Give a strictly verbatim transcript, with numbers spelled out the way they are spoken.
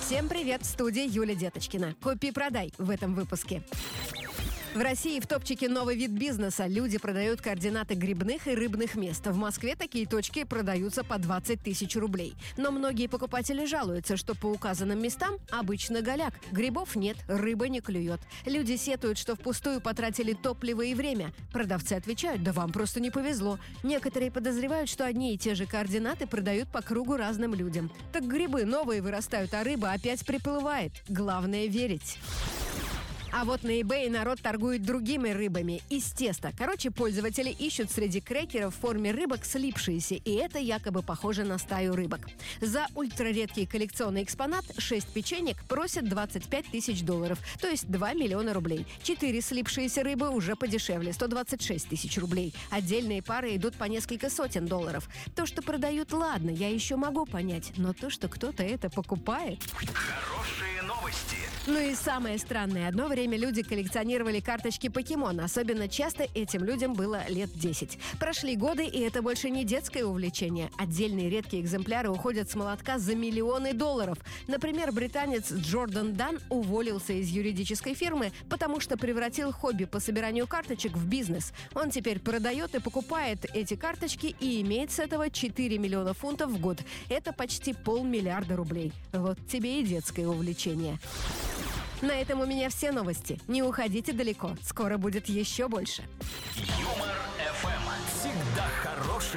Всем привет, в студии Юлия Деточкина. Купи-продай в этом выпуске. В России в топчике новый вид бизнеса. Люди продают координаты грибных и рыбных мест. В Москве такие точки продаются по двадцать тысяч рублей. Но многие покупатели жалуются, что по указанным местам обычно голяк. Грибов нет, рыба не клюет. Люди сетуют, что впустую потратили топливо и время. Продавцы отвечают: да вам просто не повезло. Некоторые подозревают, что одни и те же координаты продают по кругу разным людям. Так грибы новые вырастают, а рыба опять приплывает. Главное верить. А вот на eBay народ торгует другими рыбами из теста. Короче, пользователи ищут среди крекеров в форме рыбок слипшиеся, и это якобы похоже на стаю рыбок. За ультраредкий коллекционный экспонат шесть печенек просят двадцать пять тысяч долларов, то есть два миллиона рублей. четыре слипшиеся рыбы уже подешевле, сто двадцать шесть тысяч рублей. Отдельные пары идут по несколько сотен долларов. То, что продают, ладно, я еще могу понять, но то, что кто-то это покупает... Хорошие новости. Ну и самое странное. Одно время люди коллекционировали карточки покемон. Особенно часто этим людям было лет десять. Прошли годы, и это больше не детское увлечение. Отдельные редкие экземпляры уходят с молотка за миллионы долларов. Например, британец Джордан Дан уволился из юридической фирмы, потому что превратил хобби по собиранию карточек в бизнес. Он теперь продает и покупает эти карточки и имеет с этого четыре миллиона фунтов в год. Это почти полмиллиарда рублей. Вот тебе и детское увлечение. На этом у меня все новости. Не уходите далеко. Скоро будет еще больше. Юмор эф эм. Всегда хороший.